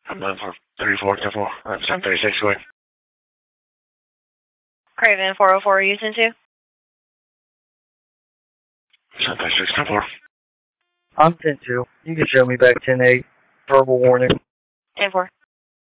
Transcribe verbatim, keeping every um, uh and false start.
I'm nine four thirty-four, ten four. I'm seven thirty-six going. Craven four oh four, Houston two. seven thirty-six, ten four. I'm ten two. You can show me back ten eight. Verbal warning. ten four.